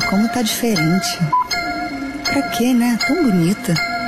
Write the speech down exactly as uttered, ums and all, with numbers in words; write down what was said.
como tá diferente. Pra quê, né? Tão bonita.